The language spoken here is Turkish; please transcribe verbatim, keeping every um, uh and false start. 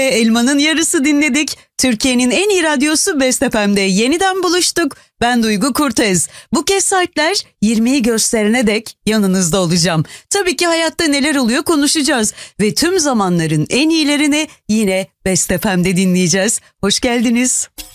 Elmanın Yarısı dinledik. Türkiye'nin en iyi radyosu Best F M'de yeniden buluştuk. Ben Duygu Kurtez. Bu kez saatler yirmiyi gösterene dek yanınızda olacağım. Tabii ki hayatta neler oluyor konuşacağız. Ve tüm zamanların en iyilerini yine Best F M'de dinleyeceğiz. Hoş geldiniz.